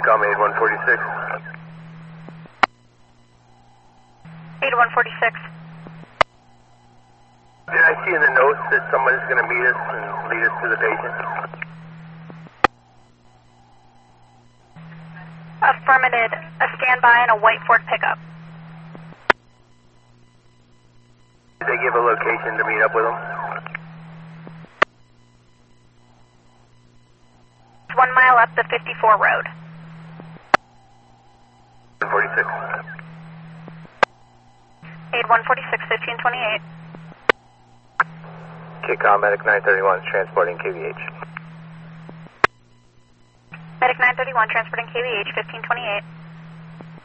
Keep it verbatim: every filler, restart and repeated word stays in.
Kickoff eight one forty-six. eight one forty-six. Did I see in the notes that someone's going to meet us and lead us to the patient? Affirmative. A standby and a white Ford pickup. Did they give a location to meet up with them? It's one mile up the fifty-four road. one forty-six. eight one forty-six, fifteen twenty-eight. Kickoff Medic nine thirty-one, transporting K V H. Medic nine thirty-one, transporting K V H, fifteen twenty-eight.